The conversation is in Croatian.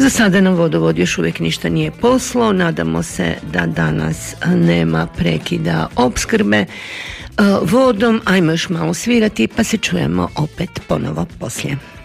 Za sada nam vodovod još uvijek ništa nije poslao, nadamo se da danas nema prekida opskrbe vodom. Ajmo još malo svirati pa se čujemo opet ponovo poslije.